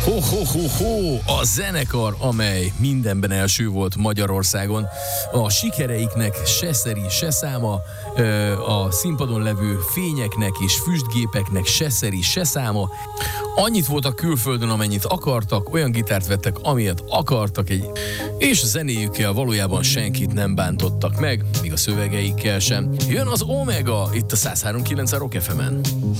Ho, a zenekar, amely mindenben első volt Magyarországon. A sikereiknek se szeri, se száma, a színpadon levő fényeknek és füstgépeknek se szeri, se száma. Annyit voltak külföldön, amennyit akartak, olyan gitárt vettek, amilyet akartak, és a zenéjükkel valójában senkit nem bántottak meg, még a szövegeikkel sem. Jön az Omega, itt a 103.9 Rock FM-en.